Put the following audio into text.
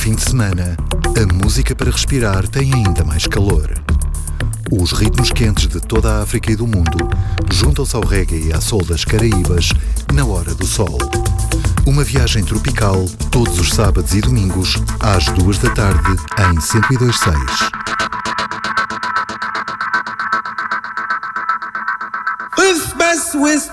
fim de semana, a música para respirar tem ainda mais calor. Os ritmos quentes de toda a África e do mundo juntam-se ao reggae e à soul das Caraíbas na Hora do Sol. Uma viagem tropical todos os sábados e domingos às 2 da tarde em 102.6. With best wisdom